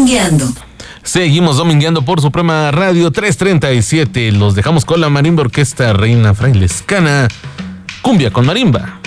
Domingueando. Seguimos domingueando por Suprema Radio 337. Los dejamos con la Marimba Orquesta Reina Frailescana. Cumbia con marimba.